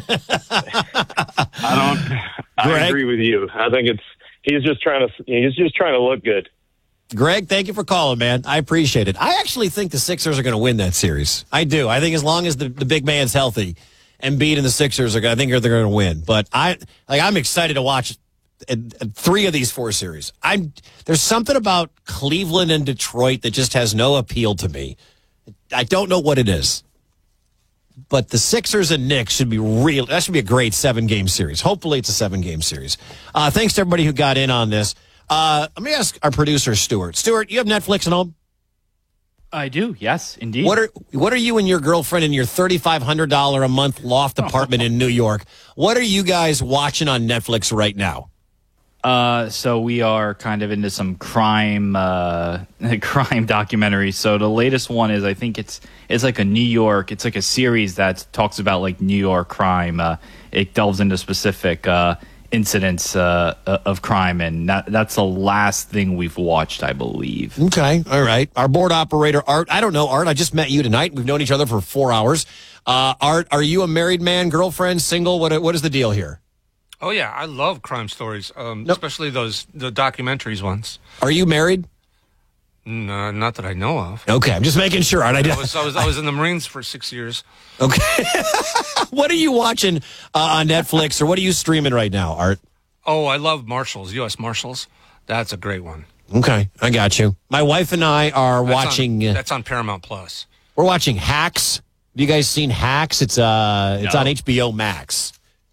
I agree with you. I think he's just trying to look good. Greg, thank you for calling, man. I appreciate it. I actually think the Sixers are going to win that series. I do. I think as long as the big man's healthy, Embiid and the Sixers I think they're going to win. But I'm excited to watch 3 of these 4 series. There's something about Cleveland and Detroit that just has no appeal to me. I don't know what it is. But the Sixers and Knicks should be real. That should be a great 7-game series. Hopefully it's a 7-game series. Thanks to everybody who got in on this. Let me ask our producer, Stuart. Stuart, you have Netflix at home? I do, yes, indeed. What are you and your girlfriend in your $3,500 a month loft apartment in New York? What are you guys watching on Netflix right now? So we are kind of into some crime documentaries. So the latest one is, I think it's like it's like a series that talks about like New York crime. It delves into specific incidents of crime, and that's the last thing we've watched, I believe. Okay, all right. Our board operator, Art. I don't know, Art. I just met you tonight. We've known each other for 4 hours. Art, are you a married man, girlfriend, single? What is the deal here? Oh, yeah. I love crime stories, especially the documentaries ones. Are you married? No, not that I know of. Okay, I'm just making sure. I was in the Marines for 6 years. Okay. What are you watching on Netflix, or what are you streaming right now, Art? Oh, I love Marshals, U.S. Marshals. That's a great one. Okay, I got you. My wife and I are watching... that's on Paramount Plus. We're watching Hacks. Have you guys seen Hacks? It's on HBO Max.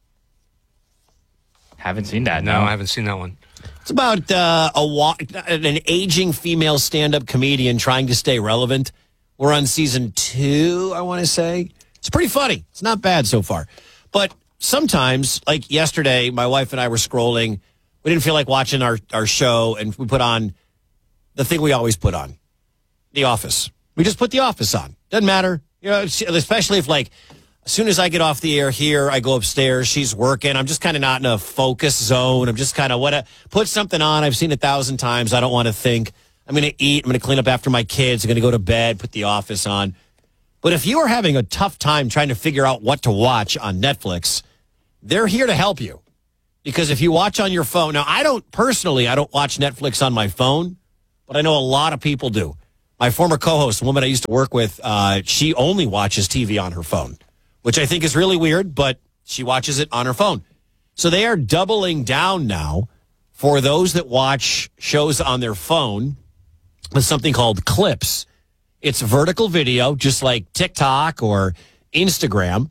Haven't seen that. No, I haven't seen that one. It's about an aging female stand-up comedian trying to stay relevant. We're on season 2, I want to say. It's pretty funny. It's not bad so far. But sometimes, like yesterday, my wife and I were scrolling. We didn't feel like watching our show, and we put on the thing we always put on, The Office. We just put The Office on. Doesn't matter. You know, especially if, like, as soon as I get off the air here, I go upstairs. She's working. I'm just kind of not in a focus zone. I'm just kind of put something on. I've seen 1,000 times. I don't want to think. I'm going to eat. I'm going to clean up after my kids. I'm going to go to bed, put The Office on. But if you are having a tough time trying to figure out what to watch on Netflix, they're here to help you. Because if you watch on your phone, now I don't watch Netflix on my phone, but I know a lot of people do. My former co-host, the woman I used to work with, she only watches TV on her phone, which I think is really weird, but she watches it on her phone. So they are doubling down now for those that watch shows on their phone with something called Clips. It's vertical video, just like TikTok or Instagram.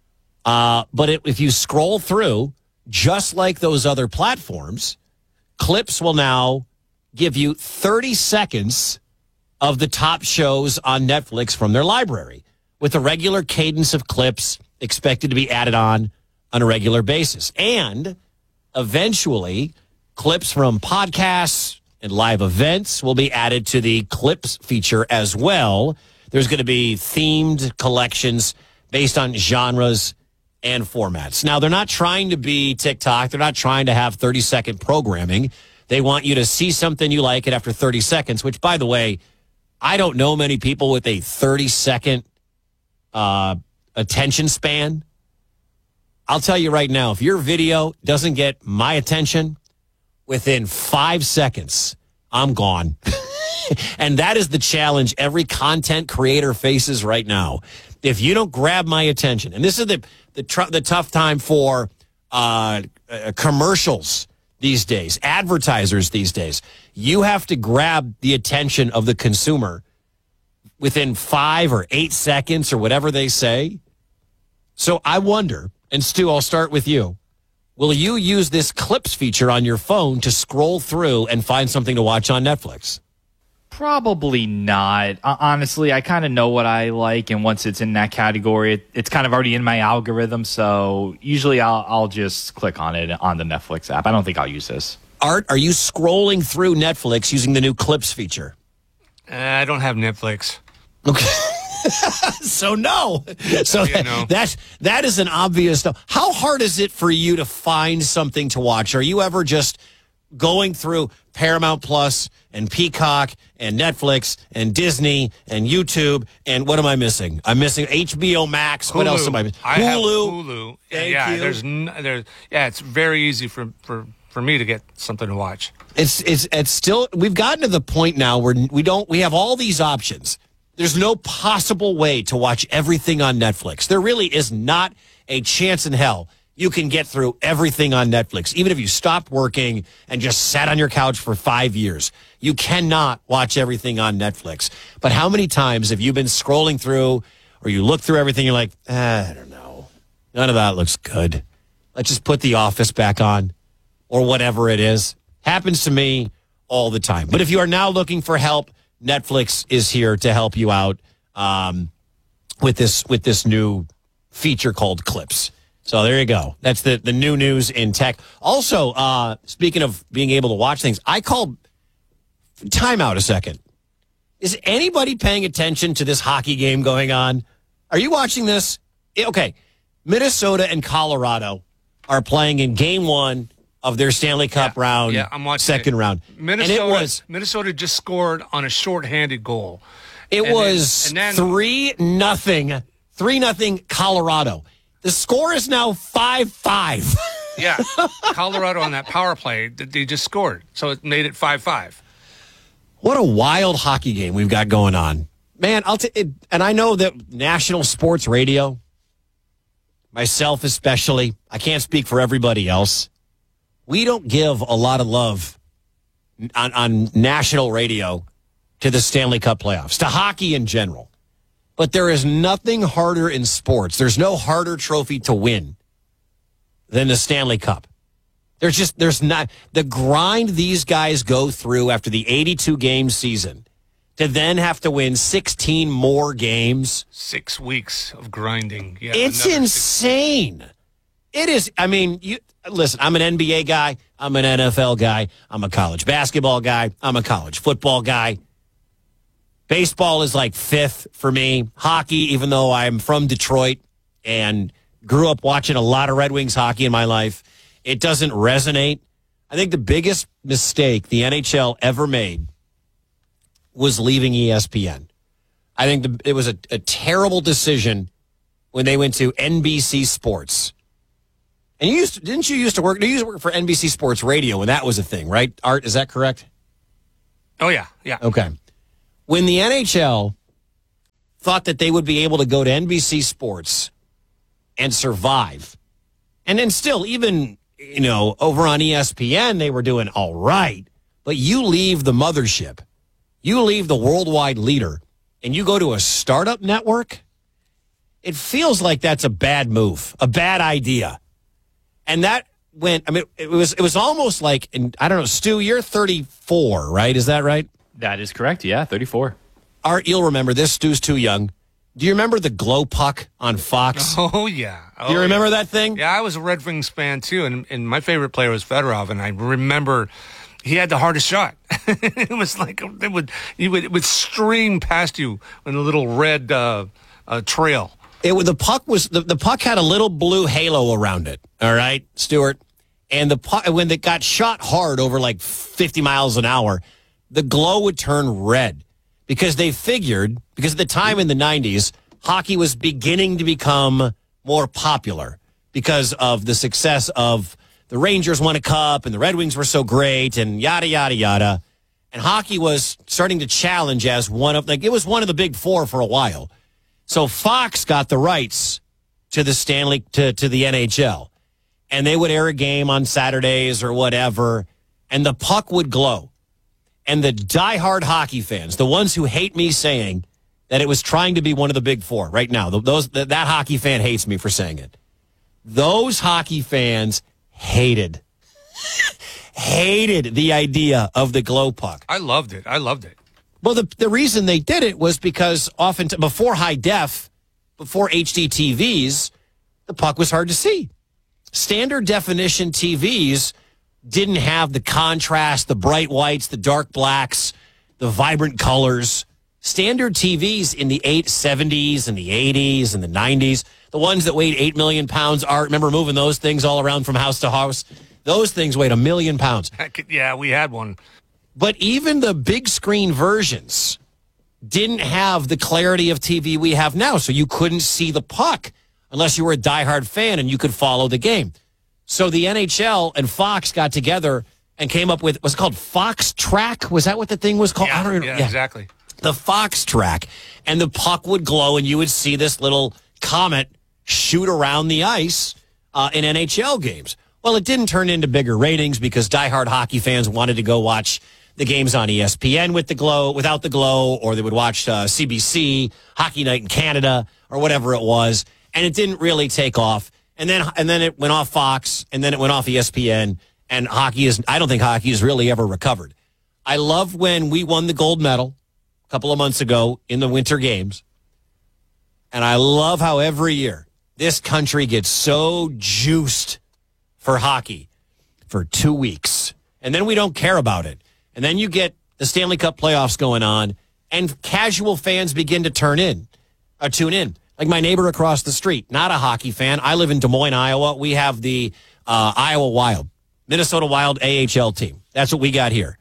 But if you scroll through, just like those other platforms, Clips will now give you 30 seconds of the top shows on Netflix from their library, with a regular cadence of clips expected to be added on a regular basis. And eventually, clips from podcasts and live events will be added to the Clips feature as well. There's going to be themed collections based on genres and formats. Now, they're not trying to be TikTok. They're not trying to have 30-second programming. They want you to see something you like it after 30 seconds, which, by the way, I don't know many people with a 30-second attention span. I'll tell you right now, if your video doesn't get my attention within 5 seconds, I'm gone. And that is the challenge every content creator faces right now. If you don't grab my attention, and this is the tough time for commercials these days, advertisers these days, you have to grab the attention of the consumer within 5 or 8 seconds or whatever they say. So I wonder, and Stu, I'll start with you. Will you use this Clips feature on your phone to scroll through and find something to watch on Netflix? Probably not. Honestly, I kind of know what I like, and once it's in that category, it's kind of already in my algorithm. So usually I'll just click on it on the Netflix app. I don't think I'll use this. Art, are you scrolling through Netflix using the new Clips feature? I don't have Netflix. Okay. So no. So that is an obvious no. How hard is it for you to find something to watch? Are you ever just going through Paramount Plus and Peacock and Netflix and Disney and YouTube and what am I missing? I'm missing HBO Max. Hulu. What else am I missing? I have Hulu. Thank you. It's very easy for me to get something to watch. It's still, we've gotten to the point now where we have all these options. There's no possible way to watch everything on Netflix. There really is not a chance in hell you can get through everything on Netflix. Even if you stopped working and just sat on your couch for 5 years, you cannot watch everything on Netflix. But how many times have you been scrolling through or you look through everything, you're like, I don't know. None of that looks good. Let's just put The Office back on or whatever it is. Happens to me all the time. But if you are now looking for help, Netflix is here to help you out with this new feature called Clips. So there you go. That's the new news in tech. Also, speaking of being able to watch things, I called time out a second. Is anybody paying attention to this hockey game going on? Are you watching this? Okay. Minnesota and Colorado are playing in game 1 of their Stanley Cup round. Yeah, I'm watching second round. Minnesota just scored on a shorthanded goal. It was 3-0. 3-0 Colorado. The score is now 5-5. Yeah, Colorado on that power play, they just scored. So it made it 5-5. What a wild hockey game we've got going on. Man, and I know that national sports radio, myself especially, I can't speak for everybody else, we don't give a lot of love on national radio to the Stanley Cup playoffs, to hockey in general. But there is nothing harder in sports. There's no harder trophy to win than the Stanley Cup. There's not the grind these guys go through after the 82-game season to then have to win 16 more games. 6 weeks of grinding. Yeah, it's insane. It is. I mean, listen, I'm an NBA guy. I'm an NFL guy. I'm a college basketball guy. I'm a college football guy. Baseball is like 5th for me. Hockey, even though I'm from Detroit and grew up watching a lot of Red Wings hockey in my life, it doesn't resonate. I think the biggest mistake the NHL ever made was leaving ESPN. I think it was a terrible decision when they went to NBC Sports. And you used to work for NBC Sports Radio when that was a thing, right? Art, is that correct? Oh, yeah. Yeah. Okay. When the NHL thought that they would be able to go to NBC Sports and survive, and then still, even, over on ESPN, they were doing all right, but you leave the mothership, you leave the worldwide leader, and you go to a startup network, it feels like that's a bad move, a bad idea. And that went, it was almost like, I don't know, Stu, you're 34, right? Is that right? That is correct, yeah, 34. Art, you'll remember this. Stu's too young. Do you remember the Glow Puck on Fox? Oh, yeah. Do you remember that thing? Yeah, I was a Red Wings fan, too, and my favorite player was Fedorov, and I remember he had the hardest shot. It was like it would stream past you in a little red trail. The puck had a little blue halo around it. All right, Stuart, and the puck, when it got shot hard over like 50 miles an hour, the glow would turn red because they figured, because at the time in the 90s, hockey was beginning to become more popular because of the success of the Rangers won a cup and the Red Wings were so great and yada yada yada, and hockey was starting to challenge as it was one of the big four for a while. So Fox got the rights to the to the NHL, and they would air a game on Saturdays or whatever, and the puck would glow. And the diehard hockey fans, the ones who hate me saying that it was trying to be one of the big four right now, that hockey fan hates me for saying it. Those hockey fans hated the idea of the glow puck. I loved it. Well, the reason they did it was because often before high def, before HD TVs, the puck was hard to see. Standard definition TVs didn't have the contrast, the bright whites, the dark blacks, the vibrant colors. Standard TVs in the 70s and the 80s and the 90s, the ones that weighed 8 million pounds, remember moving those things all around from house to house? Those things weighed 1 million pounds. Yeah, we had one. But even the big screen versions didn't have the clarity of TV we have now, so you couldn't see the puck unless you were a diehard fan and you could follow the game. So the NHL and Fox got together and came up with, what's it called, Fox Track? Was that what the thing was called? Yeah, I don't know. Yeah, exactly. The Fox Track. And the puck would glow and you would see this little comet shoot around the ice in NHL games. Well, it didn't turn into bigger ratings because diehard hockey fans wanted to go watch the games on ESPN with the glow, without the glow, or they would watch CBC, Hockey Night in Canada, or whatever it was. And it didn't really take off. And then it went off Fox, and then it went off ESPN, and I don't think hockey has really ever recovered. I love when we won the gold medal a couple of months ago in the Winter Games, and I love how every year this country gets so juiced for hockey for 2 weeks, and then we don't care about it. And then you get the Stanley Cup playoffs going on, and casual fans begin to tune in. Like my neighbor across the street, not a hockey fan. I live in Des Moines, Iowa. We have the Iowa Wild, Minnesota Wild AHL team. That's what we got here.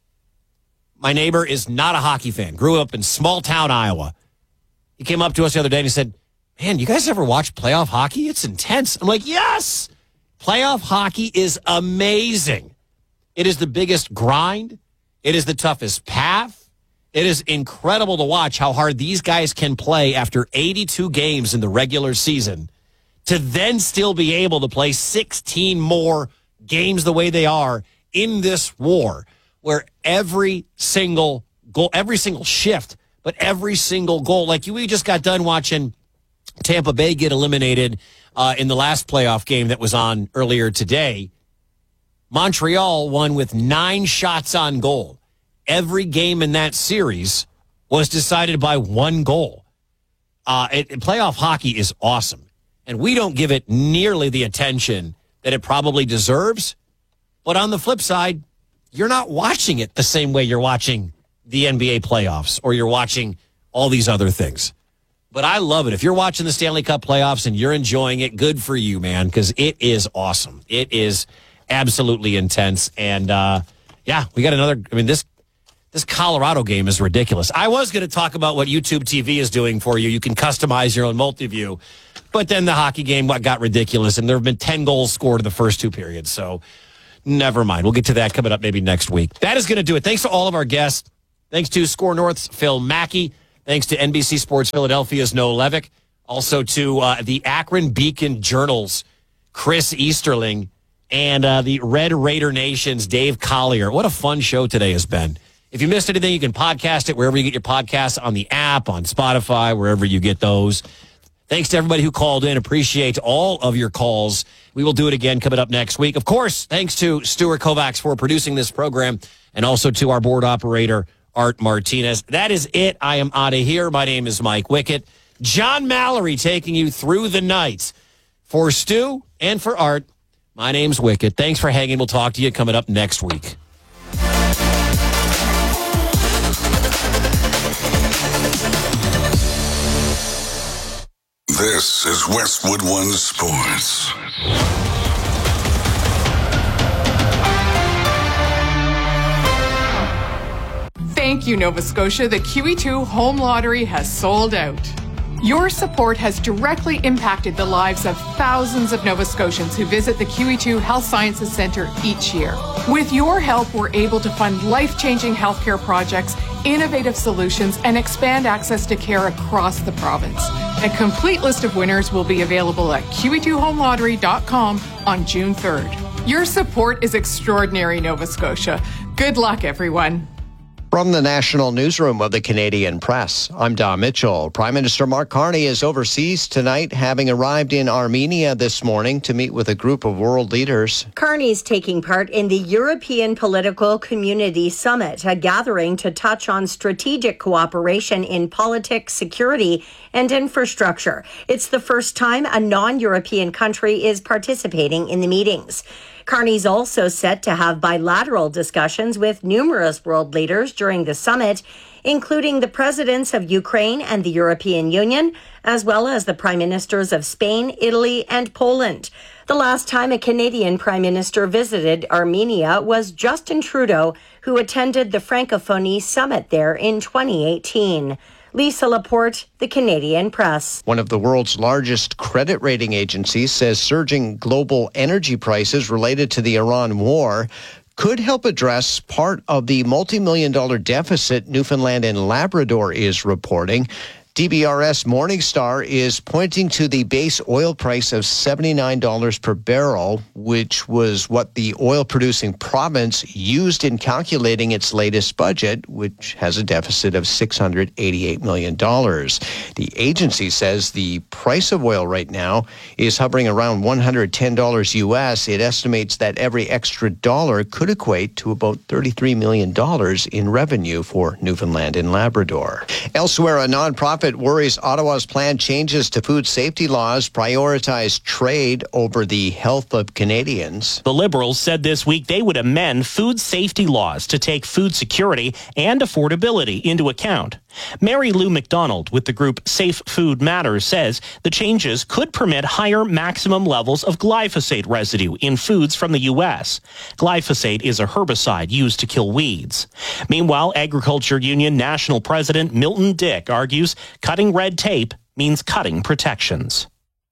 My neighbor is not a hockey fan. Grew up in small town Iowa. He came up to us the other day and he said, "Man, you guys ever watch playoff hockey? It's intense." I'm like, "Yes, playoff hockey is amazing. It is the biggest grind. It is the toughest path. It is incredible to watch how hard these guys can play after 82 games in the regular season to then still be able to play 16 more games the way they are in this war where every single goal, every single shift, but every single goal. Like we just got done watching Tampa Bay get eliminated in the last playoff game that was on earlier today. Montreal won with 9 shots on goal. Every game in that series was decided by 1 goal. Playoff hockey is awesome, and we don't give it nearly the attention that it probably deserves. But on the flip side, you're not watching it the same way you're watching the NBA playoffs or you're watching all these other things. But I love it. If you're watching the Stanley Cup playoffs and you're enjoying it, good for you, man, because it is awesome. It is absolutely intense. And, yeah, we got another. I mean, This Colorado game is ridiculous. I was going to talk about what YouTube TV is doing for you. You can customize your own multi-view. But then the hockey game got ridiculous, and there have been 10 goals scored in the first two periods. So never mind. We'll get to that coming up maybe next week. That is going to do it. Thanks to all of our guests. Thanks to Score North's Phil Mackey. Thanks to NBC Sports Philadelphia's Noah Levick. Also to the Akron Beacon Journal's Chris Easterling. And the Red Raider Nation's Dave Collier. What a fun show today has been. If you missed anything, you can podcast it wherever you get your podcasts, on the app, on Spotify, wherever you get those. Thanks to everybody who called in. Appreciate all of your calls. We will do it again coming up next week. Of course, thanks to Stuart Kovacs for producing this program, and also to our board operator, Art Martinez. That is it. I am out of here. My name is Mike Wickett. John Mallory taking you through the night. For Stu and for Art, my name's Wickett. Thanks for hanging. We'll talk to you coming up next week. This is Westwood One Sports. Thank you, Nova Scotia. The QE2 Home Lottery has sold out. Your support has directly impacted the lives of thousands of Nova Scotians who visit the QE2 Health Sciences Centre each year. With your help, we're able to fund life-changing healthcare projects, innovative solutions, and expand access to care across the province. A complete list of winners will be available at QE2HomeLottery.com on June 3rd. Your support is extraordinary, Nova Scotia. Good luck, everyone. From the National Newsroom of the Canadian Press, I'm Don Mitchell. Prime Minister Mark Carney is overseas tonight, having arrived in Armenia this morning to meet with a group of world leaders. Carney's taking part in the European Political Community Summit, a gathering to touch on strategic cooperation in politics, security, and infrastructure. It's the first time a non-European country is participating in the meetings. Carney's also set to have bilateral discussions with numerous world leaders during the summit, including the presidents of Ukraine and the European Union, as well as the prime ministers of Spain, Italy, and Poland. The last time a Canadian prime minister visited Armenia was Justin Trudeau, who attended the Francophonie summit there in 2018. Lisa Laporte, the Canadian Press. One of the world's largest credit rating agencies says surging global energy prices related to the Iran war could help address part of the multi-million-dollar deficit Newfoundland and Labrador is reporting. DBRS Morningstar is pointing to the base oil price of $79 per barrel, which was what the oil-producing province used in calculating its latest budget, which has a deficit of $688 million. The agency says the price of oil right now is hovering around $110 U.S. It estimates that every extra dollar could equate to about $33 million in revenue for Newfoundland and Labrador. Elsewhere, a nonprofit worries Ottawa's planned changes to food safety laws prioritize trade over the health of Canadians. The Liberals said this week they would amend food safety laws to take food security and affordability into account. Mary Lou McDonald with the group Safe Food Matters says the changes could permit higher maximum levels of glyphosate residue in foods from the U.S. Glyphosate is a herbicide used to kill weeds. Meanwhile, Agriculture Union National President Milton Dick argues cutting red tape means cutting protections.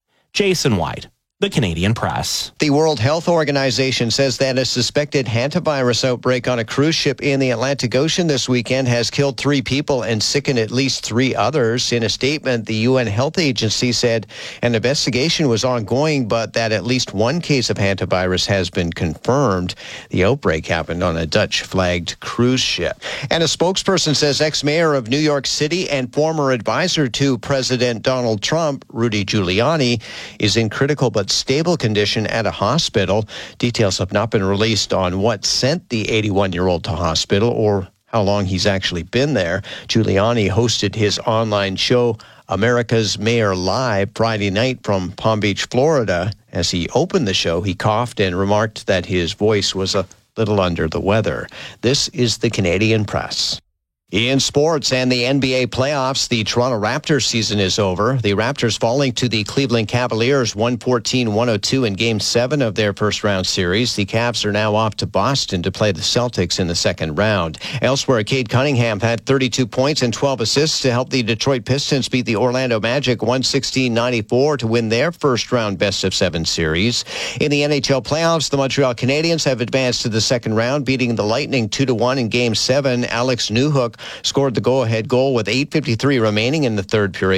Jason White, the Canadian Press. The World Health Organization says that a suspected hantavirus outbreak on a cruise ship in the Atlantic Ocean this weekend has killed 3 people and sickened at least 3 others. In a statement, the UN Health Agency said an investigation was ongoing, but that at least 1 case of hantavirus has been confirmed. The outbreak happened on a Dutch-flagged cruise ship. And a spokesperson says ex-mayor of New York City and former advisor to President Donald Trump, Rudy Giuliani, is in critical but stable condition at a hospital. Details have not been released on what sent the 81-year-old to hospital or how long he's actually been there. Giuliani hosted his online show, America's Mayor Live, Friday night from Palm Beach, Florida. As he opened the show, he coughed and remarked that his voice was a little under the weather. This is the Canadian Press. In sports and the NBA playoffs, the Toronto Raptors season is over. The Raptors falling to the Cleveland Cavaliers 114-102 in Game 7 of their first-round series. The Cavs are now off to Boston to play the Celtics in the second round. Elsewhere, Cade Cunningham had 32 points and 12 assists to help the Detroit Pistons beat the Orlando Magic 116-94 to win their first-round best-of-7 series. In the NHL playoffs, the Montreal Canadiens have advanced to the second round, beating the Lightning 2-1 in Game 7. Alex Newhook scored the go-ahead goal with 8:53 remaining in the third period.